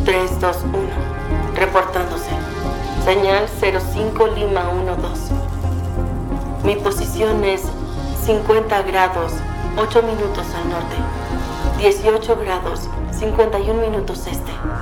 321. Reportándose. Señal 05 Lima 12. Mi posición es 50 grados 8 minutos al norte, 18 grados 51 minutos este.